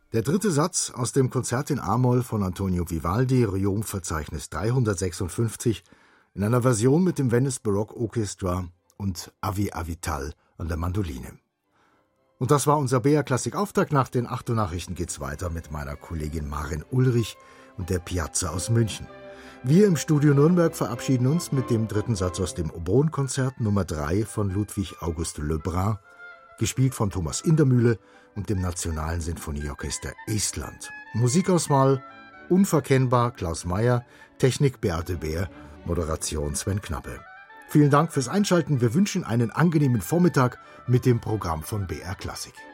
Der dritte Satz aus dem Konzert in A-Moll von Antonio Vivaldi, Riom-Verzeichnis 356, in einer Version mit dem Venice Baroque Orchestra und Avi Avital an der Mandoline. Und das war unser BR-Klassik-Auftakt. Nach den 8 Uhr Nachrichten geht's weiter mit meiner Kollegin Maren Ulrich und der Piazza aus München. Wir im Studio Nürnberg verabschieden uns mit dem dritten Satz aus dem Oboen-Konzert Nummer 3 von Ludwig August Lebrun, gespielt von Thomas Indermühle und dem Nationalen Sinfonieorchester Estland. Musikauswahl unverkennbar Klaus Meyer, Technik Beate Bär, Moderation Sven Knappe. Vielen Dank fürs Einschalten. Wir wünschen einen angenehmen Vormittag mit dem Programm von BR Klassik.